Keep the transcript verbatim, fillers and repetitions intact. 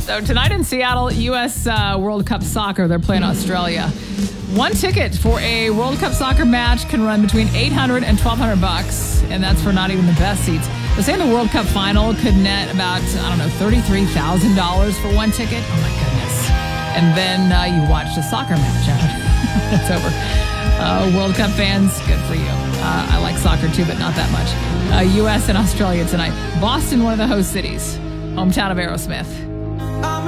So tonight in Seattle, U S Uh, World Cup Soccer, they're playing Australia. One ticket for a World Cup soccer match can run between eight hundred and twelve hundred bucks, and that's for not even the best seats. They're saying the World Cup final could net about, I don't know, thirty-three thousand dollars for one ticket. Oh my goodness. And then uh, you watched a soccer match out. It's over. Uh, World Cup fans, good for you. Uh, I like soccer too, but not that much. Uh, U S and Australia tonight. Boston, one of the host cities. Hometown of Aerosmith.